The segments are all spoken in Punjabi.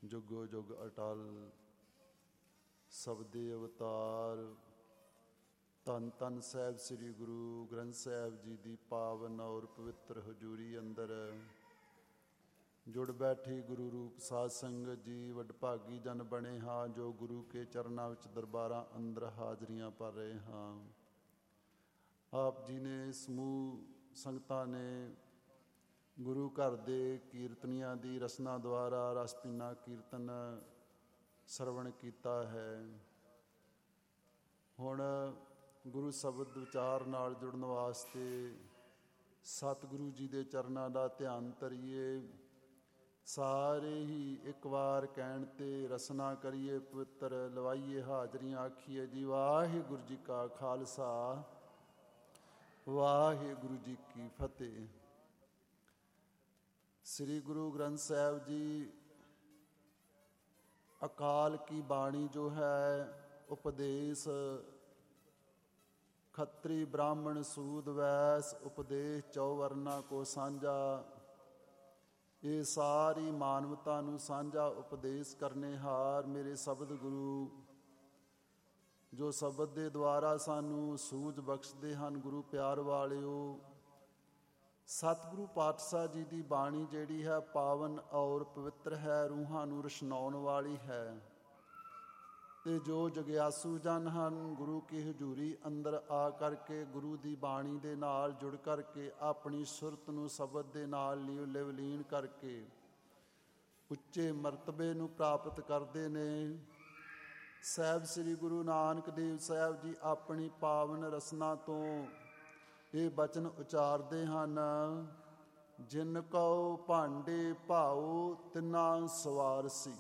ਜੁਗੋ ਜੁਗ ਅਟਲ ਸਬਦੇ ਅਵਤਾਰ। ਧੰਨ ਧੰਨ ਸਾਹਿਬ ਸ੍ਰੀ ਗੁਰੂ ਗ੍ਰੰਥ ਸਾਹਿਬ ਜੀ ਦੀ ਪਾਵਨ ਔਰ ਪਵਿੱਤਰ ਹਜ਼ੂਰੀ ਅੰਦਰ ਜੁੜ ਬੈਠੀ ਗੁਰੂ ਰੂਪ ਸਾਧ ਸੰਗਤ ਜੀ ਵਡਭਾਗੀ ਜਨ ਬਣੇ ਹਾਂ, ਜੋ ਗੁਰੂ ਕੇ ਚਰਨਾਂ ਵਿੱਚ ਦਰਬਾਰਾਂ ਅੰਦਰ ਹਾਜ਼ਰੀਆਂ ਭਰ ਰਹੇ ਹਾਂ। ਆਪ ਜੀ ਨੇ ਸਮੂਹ ਸੰਗਤਾਂ ਨੇ ਗੁਰੂ ਘਰ ਦੇ ਕੀਰਤਨੀਆਂ ਦੀ ਰਸਨਾ ਦੁਆਰਾ ਰਸਪੀਨਾ ਕੀਰਤਨ ਸਰਵਣ ਕੀਤਾ ਹੈ। ਹੁਣ ਗੁਰੂ ਸ਼ਬਦ ਵਿਚਾਰ ਨਾਲ ਜੁੜਨ ਵਾਸਤੇ ਸਤਿਗੁਰੂ ਜੀ ਦੇ ਚਰਨਾਂ ਦਾ ਧਿਆਨ ਧਰੀਏ। ਸਾਰੇ ਹੀ ਇੱਕ ਵਾਰ ਕਹਿਣ 'ਤੇ ਰਸਨਾ ਕਰੀਏ, ਪਵਿੱਤਰ ਲਵਾਈਏ ਹਾਜ਼ਰੀਆਂ, ਆਖੀਏ ਜੀ ਵਾਹਿਗੁਰੂ ਜੀ ਕਾ ਖਾਲਸਾ ਵਾਹਿਗੁਰੂ ਜੀ ਕੀ ਫਤਿਹ। ਸ੍ਰੀ ਗੁਰੂ ਗ੍ਰੰਥ ਸਾਹਿਬ ਜੀ ਅਕਾਲ ਕੀ ਬਾਣੀ ਜੋ ਹੈ, ਉਪਦੇਸ਼ ਖੱਤਰੀ ਬ੍ਰਾਹਮਣ ਸੂਦ ਵੈਸ ਉਪਦੇਸ਼ ਚੌਵਰਨਾ ਕੋ ਸਾਂਝਾ। ਇਹ ਸਾਰੀ ਮਾਨਵਤਾ ਨੂੰ ਸਾਂਝਾ ਉਪਦੇਸ਼ ਕਰਨੇ ਹਾਰ ਮੇਰੇ ਸ਼ਬਦ ਗੁਰੂ, ਜੋ ਸ਼ਬਦ ਦੇ ਦੁਆਰਾ ਸਾਨੂੰ ਸੂਝ ਬਖਸ਼ਦੇ ਹਨ। ਗੁਰੂ ਪਿਆਰ ਵਾਲਿਓ, ਸਤਿਗੁਰੂ ਪਾਤਸ਼ਾਹ ਜੀ ਦੀ ਬਾਣੀ ਜਿਹੜੀ ਹੈ ਪਾਵਨ ਔਰ ਪਵਿੱਤਰ ਹੈ, ਰੂਹਾਂ ਨੂੰ ਰੁਸ਼ਨਾਉਣ ਵਾਲੀ ਹੈ। ਅਤੇ ਜੋ ਜਗਿਆਸੂ ਜਨ ਹਨ, ਗੁਰੂ ਕੀ ਹਜ਼ੂਰੀ ਅੰਦਰ ਆ ਕਰਕੇ ਗੁਰੂ ਦੀ ਬਾਣੀ ਦੇ ਨਾਲ ਜੁੜ ਕਰਕੇ ਆਪਣੀ ਸੁਰਤ ਨੂੰ ਸ਼ਬਦ ਦੇ ਨਾਲ ਲਿਵਲੀਨ ਕਰਕੇ ਉੱਚੇ ਮਰਤਬੇ ਨੂੰ ਪ੍ਰਾਪਤ ਕਰਦੇ ਨੇ। ਸਾਹਿਬ ਸ੍ਰੀ ਗੁਰੂ ਨਾਨਕ ਦੇਵ ਸਾਹਿਬ ਜੀ ਆਪਣੀ ਪਾਵਨ ਰਸਨਾ ਤੋਂ ਇਹ ਬਚਨ ਉਚਾਰਦੇ ਹਨ, ਜਿਨ ਕਉ ਭਾਂਡੇ ਭਾਉ ਤਿਨਾ ਸਵਾਰਸੀ।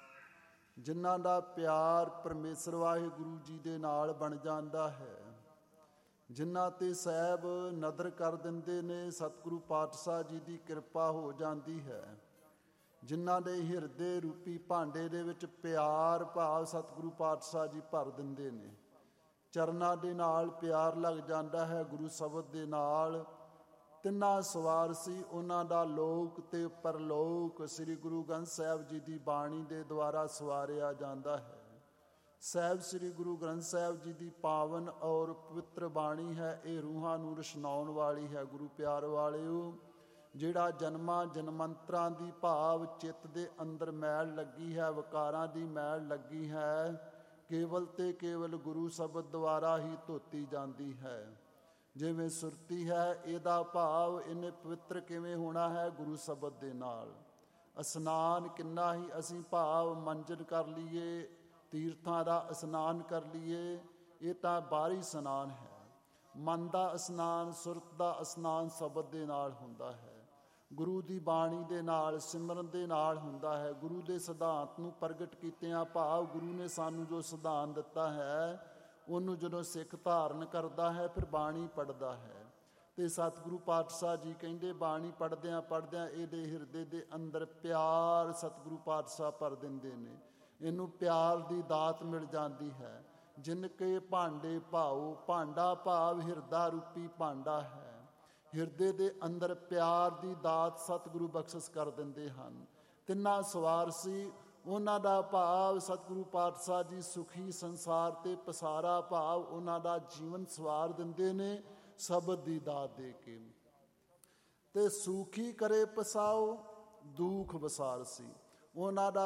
ਜਿਨ੍ਹਾਂ ਦਾ ਪਿਆਰ ਪਰਮੇਸ਼ਰ ਵਾਹਿਗੁਰੂ ਜੀ ਦੇ ਨਾਲ ਬਣ ਜਾਂਦਾ ਹੈ, ਜਿਨ੍ਹਾਂ 'ਤੇ ਸਾਹਿਬ ਨਦਰ ਕਰ ਦਿੰਦੇ ਨੇ, ਸਤਿਗੁਰੂ ਪਾਤਸ਼ਾਹ ਜੀ ਦੀ ਕਿਰਪਾ ਹੋ ਜਾਂਦੀ ਹੈ। ਜਿਨ੍ਹਾਂ ਦੇ ਹਿਰਦੇ ਰੂਪੀ ਭਾਂਡੇ ਦੇ ਵਿੱਚ ਪਿਆਰ ਭਾਵ ਸਤਿਗੁਰੂ ਪਾਤਸ਼ਾਹ ਜੀ ਭਰ ਦਿੰਦੇ ਨੇ, ਚਰਨਾਂ ਦੇ ਨਾਲ ਪਿਆਰ ਲੱਗ ਜਾਂਦਾ ਹੈ, ਗੁਰੂ ਸ਼ਬਦ ਦੇ ਨਾਲ। ਤਿੰਨਾਂ ਸਵਾਰਸੀ, ਉਹਨਾਂ ਦਾ ਲੋਕ ਤੇ ਪਰਲੋਕ ਸ੍ਰੀ ਗੁਰੂ ਗ੍ਰੰਥ ਸਾਹਿਬ ਜੀ ਦੀ ਬਾਣੀ ਦੇ ਦੁਆਰਾ ਸਵਾਰਿਆ ਜਾਂਦਾ ਹੈ। ਸਾਹਿਬ ਸ੍ਰੀ ਗੁਰੂ ਗ੍ਰੰਥ ਸਾਹਿਬ ਜੀ ਦੀ ਪਾਵਨ ਔਰ ਪਵਿੱਤਰ ਬਾਣੀ ਹੈ, ਇਹ ਰੂਹਾਂ ਨੂੰ ਰੁਸ਼ਨਾਉਣ ਵਾਲੀ ਹੈ। ਗੁਰੂ ਪਿਆਰ ਵਾਲਿਓ, ਜਿਹੜਾ ਜਨਮਾਂ ਜਨਮੰਤਰਾਂ ਦੀ ਭਾਵ ਚਿੱਤ ਦੇ ਅੰਦਰ ਮੈਲ ਲੱਗੀ ਹੈ, ਵਿਕਾਰਾਂ ਦੀ ਮੈਲ ਲੱਗੀ ਹੈ, ਕੇਵਲ ਤੇ ਕੇਵਲ ਗੁਰੂ ਸ਼ਬਦ ਦੁਆਰਾ ਹੀ ਧੋਤੀ ਜਾਂਦੀ ਹੈ। ਜਿਵੇਂ ਸੁਰਤੀ ਹੈ, ਇਹਦਾ ਭਾਵ ਇਹਨੇ ਪਵਿੱਤਰ ਕਿਵੇਂ ਹੋਣਾ ਹੈ? ਗੁਰੂ ਸ਼ਬਦ ਦੇ ਨਾਲ। ਇਸ਼ਨਾਨ ਕਿੰਨਾ ਹੀ ਅਸੀਂ ਭਾਵ ਮੰਜਨ ਕਰ ਲਈਏ, ਤੀਰਥਾਂ ਦਾ ਇਸ਼ਨਾਨ ਕਰ ਲਈਏ, ਇਹ ਤਾਂ ਬਾਹਰੀ ਇਸ਼ਨਾਨ ਹੈ। ਮਨ ਦਾ ਇਸ਼ਨਾਨ, ਸੁਰਤ ਦਾ ਇਸ਼ਨਾਨ ਸ਼ਬਦ ਦੇ ਨਾਲ ਹੁੰਦਾ ਹੈ, ਗੁਰੂ ਦੀ ਬਾਣੀ ਦੇ ਨਾਲ, ਸਿਮਰਨ ਦੇ ਨਾਲ ਹੁੰਦਾ ਹੈ। ਗੁਰੂ ਦੇ ਸਿਧਾਂਤ ਨੂੰ ਪ੍ਰਗਟ ਕੀਤਿਆਂ ਭਾਵ ਗੁਰੂ ਨੇ ਸਾਨੂੰ ਜੋ ਸਿਧਾਂਤ ਦਿੱਤਾ ਹੈ, ਉਹਨੂੰ ਜਦੋਂ ਸਿੱਖ ਧਾਰਨ ਕਰਦਾ ਹੈ ਫਿਰ ਬਾਣੀ ਪੜ੍ਹਦਾ ਹੈ। ਅਤੇ ਸਤਿਗੁਰੂ ਪਾਤਸ਼ਾਹ ਜੀ ਕਹਿੰਦੇ ਬਾਣੀ ਪੜ੍ਹਦਿਆਂ ਪੜ੍ਹਦਿਆਂ ਇਹਦੇ ਹਿਰਦੇ ਦੇ ਅੰਦਰ ਪਿਆਰ ਸਤਿਗੁਰੂ ਪਾਤਸ਼ਾਹ ਭਰ ਦਿੰਦੇ ਨੇ, ਇਹਨੂੰ ਪਿਆਰ ਦੀ ਦਾਤ ਮਿਲ ਜਾਂਦੀ ਹੈ। ਜਿਨ ਕੇ ਭਾਂਡੇ ਭਾਉ, ਭਾਂਡਾ ਭਾਵ ਹਿਰਦਾ ਰੂਪੀ ਭਾਂਡਾ ਹੈ, ਹਿਰਦੇ ਦੇ ਅੰਦਰ ਪਿਆਰ ਦੀ ਦਾਤ ਸਤਿਗੁਰੂ ਬਖਸ਼ਿਸ਼ ਕਰ ਦਿੰਦੇ ਹਨ। ਤਿੰਨਾਂ ਸਵਾਰਸੀ, ਉਹਨਾਂ ਦਾ ਭਾਵ ਸਤਿਗੁਰੂ ਪਾਤਸ਼ਾਹ ਜੀ ਸੁਖੀ ਸੰਸਾਰ 'ਤੇ ਪਸਾਰਾ ਭਾਵ ਉਹਨਾਂ ਦਾ ਜੀਵਨ ਸਵਾਰ ਦਿੰਦੇ ਨੇ ਸ਼ਬਦ ਦੀ ਦਾਤ ਦੇ ਕੇ। ਅਤੇ ਸੂਖੀ ਕਰੇ ਪਸਾਓ ਦੁੱਖ ਵਸਾਰਸੀ, ਉਹਨਾਂ ਦਾ